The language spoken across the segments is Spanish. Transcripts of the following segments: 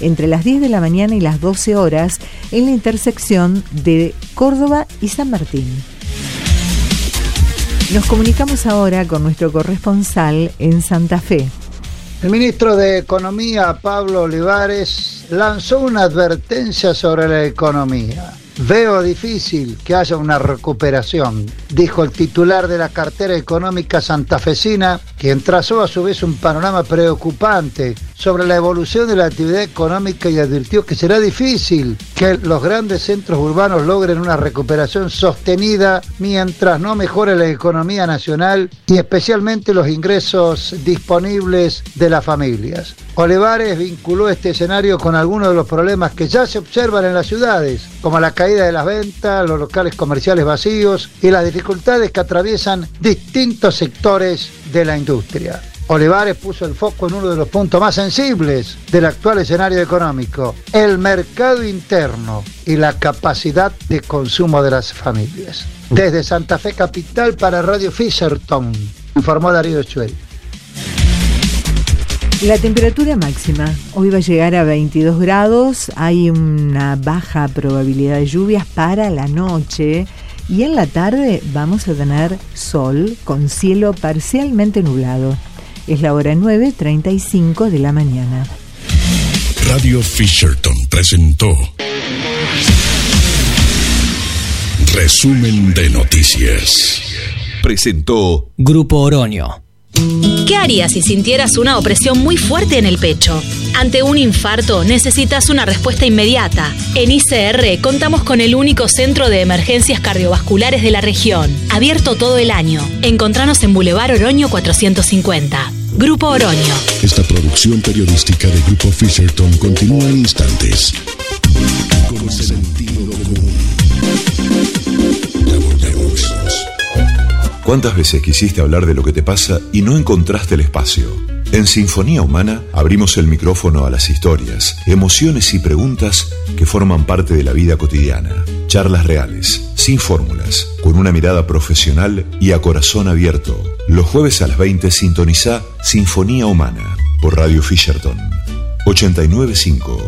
entre las 10 de la mañana y las 12 horas en la intersección de Córdoba y San Martín. Nos comunicamos ahora con nuestro corresponsal en Santa Fe. El ministro de Economía, Pablo Olivares, lanzó una advertencia sobre la economía. Veo difícil que haya una recuperación, dijo el titular de la cartera económica santafesina, quien trazó a su vez un panorama preocupante sobre la evolución de la actividad económica y advirtió que será difícil que los grandes centros urbanos logren una recuperación sostenida mientras no mejore la economía nacional y especialmente los ingresos disponibles de las familias. Olivares vinculó este escenario con algunos de los problemas que ya se observan en las ciudades, como la caída de las ventas, los locales comerciales vacíos y las dificultades que atraviesan distintos sectores de la industria. Olivares puso el foco en uno de los puntos más sensibles del actual escenario económico, el mercado interno y la capacidad de consumo de las familias. Desde Santa Fe Capital para Radio Fisherton, informó Darío Chuey. La temperatura máxima hoy va a llegar a 22 grados, hay una baja probabilidad de lluvias para la noche y en la tarde vamos a tener sol con cielo parcialmente nublado. Es la hora 9:35 de la mañana. Radio Fisherton presentó Resumen de Noticias. Presentó Grupo Oroño. ¿Qué harías si sintieras una opresión muy fuerte en el pecho? Ante un infarto necesitas una respuesta inmediata. En ICR contamos con el único centro de emergencias cardiovasculares de la región, abierto todo el año. Encontranos en Boulevard Oroño 450. Grupo Oroño. Esta producción periodística de Grupo Fisherton continúa en instantes. Con sentido común. Ya volvemos. ¿Cuántas veces quisiste hablar de lo que te pasa y no encontraste el espacio? En Sinfonía Humana abrimos el micrófono a las historias, emociones y preguntas que forman parte de la vida cotidiana. Charlas reales, sin fórmulas, con una mirada profesional y a corazón abierto. Los jueves a las 20 sintonizá Sinfonía Humana por Radio Fisherton 89.5.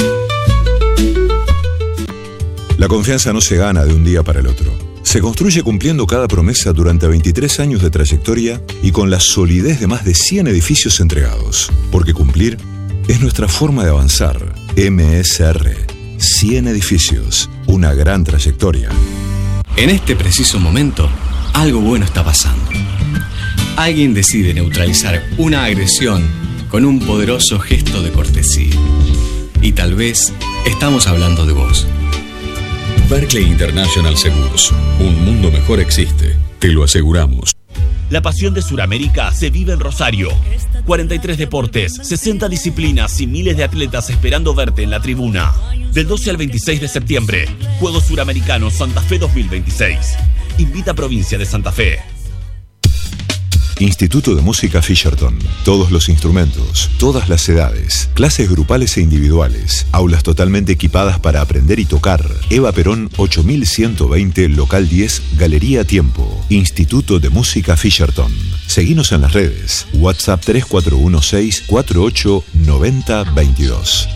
La confianza no se gana de un día para el otro. Se construye cumpliendo cada promesa durante 23 años de trayectoria y con la solidez de más de 100 edificios entregados. Porque cumplir es nuestra forma de avanzar. MSR, 100 edificios, una gran trayectoria. En este preciso momento, algo bueno está pasando. Alguien decide neutralizar una agresión con un poderoso gesto de cortesía. Y tal vez estamos hablando de vos. Berkeley International Seguros. Un mundo mejor existe. Te lo aseguramos. La pasión de Sudamérica se vive en Rosario. 43 deportes, 60 disciplinas y miles de atletas esperando verte en la tribuna. Del 12 al 26 de septiembre, Juegos Suramericanos Santa Fe 2026. Invita a Provincia de Santa Fe. Instituto de Música Fisherton. Todos los instrumentos, todas las edades, clases grupales e individuales, aulas totalmente equipadas para aprender y tocar. Eva Perón 8120, local 10, Galería Tiempo. Instituto de Música Fisherton. Seguinos en las redes. WhatsApp 3416 48 90 22.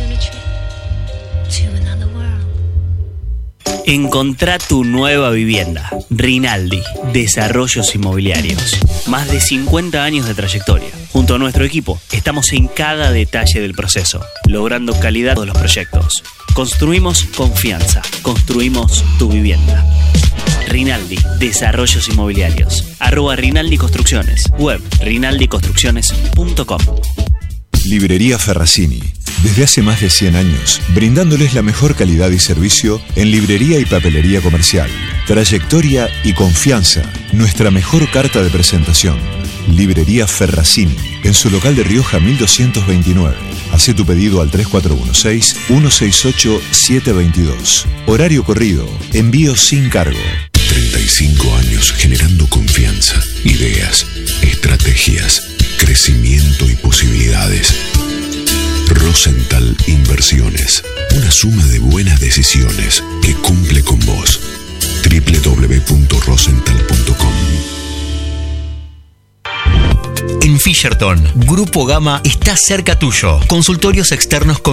Encontrá tu nueva vivienda. Rinaldi, Desarrollos Inmobiliarios. Más de 50 años de trayectoria. Junto a nuestro equipo, estamos en cada detalle del proceso, logrando calidad de los proyectos. Construimos confianza. Construimos tu vivienda. Rinaldi, Desarrollos Inmobiliarios. @Rinaldi Construcciones. Web rinaldiconstrucciones.com. Librería Ferracini. Desde hace más de 100 años, brindándoles la mejor calidad y servicio en librería y papelería comercial. Trayectoria y confianza, nuestra mejor carta de presentación. Librería Ferracini, en su local de Rioja 1229. Hacé tu pedido al 3416-168-722. Horario corrido, envío sin cargo. 35 años generando confianza, ideas, estrategias, crecimiento y posibilidades. Rosenthal Inversiones, una suma de buenas decisiones que cumple con vos. www.rosenthal.com. En Fisherton, Grupo Gama está cerca tuyo. Consultorios externos con